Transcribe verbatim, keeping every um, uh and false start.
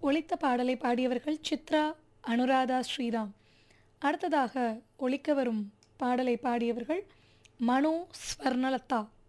ஒலித்த பாடலை பாடியவர்கள் சித்ரா, அனுராதா ஸ்ரீராம். அடுத்ததாக ஒலிக்க வரும் பாடலை பாடியவர்கள் மனோ, ஸ்வர்ணலதா.